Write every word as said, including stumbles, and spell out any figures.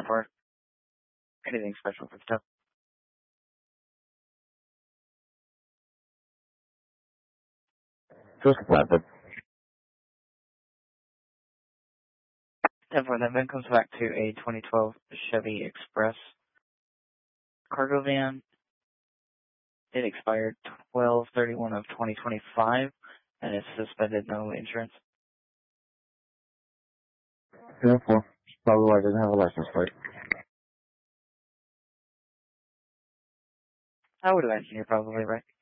for? Anything special for stuff? Just rapid. ten four, that then comes back to a twenty twelve Chevy Express cargo van. It expired twelve thirty-one of twenty twenty-five, and it's suspended, no insurance. ten four. Probably why it doesn't have a license plate. I would imagine you're probably right.